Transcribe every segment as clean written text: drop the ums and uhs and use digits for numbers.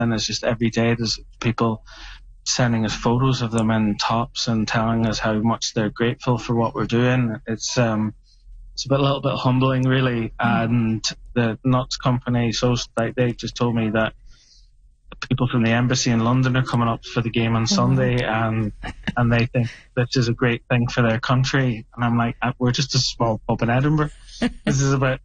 and it's just every day there's people sending us photos of them in tops and telling us how much they're grateful for what we're doing. It's a little bit humbling, really. And the Nuts Company, so like, they just told me that people from the embassy in London are coming up for the game on Sunday, and they think this is a great thing for their country. And I'm like, we're just a small pub in Edinburgh. This is about.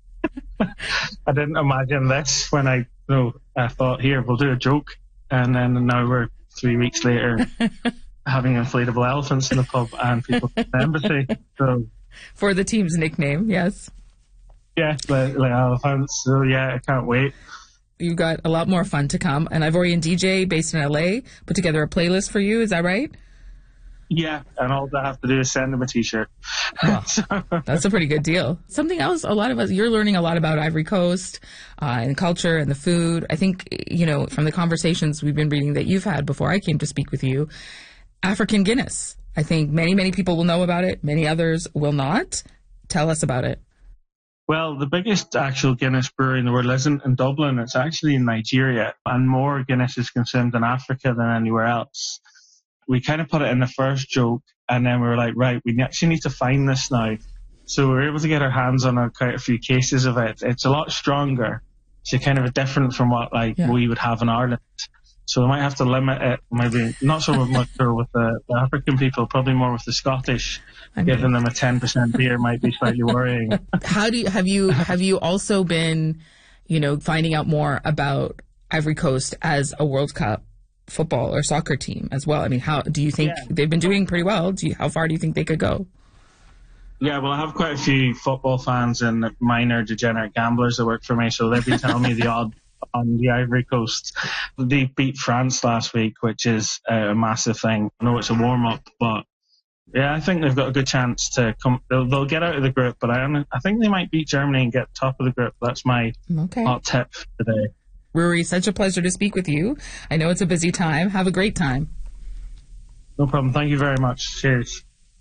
I didn't imagine this when I thought, here, we'll do a joke, and then now we're 3 weeks later having inflatable elephants in the pub and people from the embassy. So for the team's nickname, yes. Yeah, like elephants. So yeah, I can't wait. You got a lot more fun to come. And Ivorian DJ based in LA put together a playlist for you. Is that right? Yeah, and all I have to do is send them a T-shirt. Well, that's a pretty good deal. Something else, a lot of us, you're learning a lot about Ivory Coast and culture and the food. I think, from the conversations we've been reading that you've had before I came to speak with you, African Guinness. I think many, many people will know about it. Many others will not. Tell us about it. Well, the biggest actual Guinness brewery in the world isn't in Dublin. It's actually in Nigeria. And more Guinness is consumed in Africa than anywhere else. We kind of put it in the first joke, and then we were like, right, we actually need to find this now. So we were able to get our hands on quite a few cases of it. It's a lot stronger. So kind of different from what we would have in Ireland. So we might have to limit it, maybe not so much with the African people, probably more with the Scottish. Giving them a 10% beer might be slightly worrying. Have you also been, finding out more about Ivory Coast as a World Cup football or soccer team as well? I mean, how do you think they've been doing pretty well? How far do you think they could go? Yeah, well, I have quite a few football fans and minor degenerate gamblers that work for me, so they've been telling me the odd on the Ivory Coast. They beat France last week, which is a massive thing. I know it's a warm-up, but yeah, I think they've got a good chance to come. They'll get out of the group, but I think they might beat Germany and get top of the group. That's my hot tip today. Rory, such a pleasure to speak with you. I know it's a busy time. Have a great time. No problem. Thank you very much. Cheers.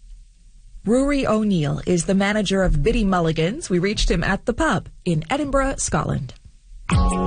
Rory O'Neill is the manager of Biddy Mulligan's. We reached him at the pub in Edinburgh, Scotland.